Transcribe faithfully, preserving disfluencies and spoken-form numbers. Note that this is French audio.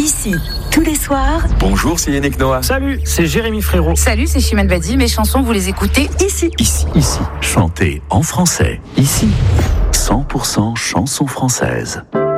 Ici, tous les soirs. Bonjour, c'est Yannick Noah. Salut, c'est Jérémy Frérot. Salut, c'est Chimène Badi. Mes chansons, vous les écoutez ici. Ici, ici, chantez en français. Ici, cent pour cent chansons françaises.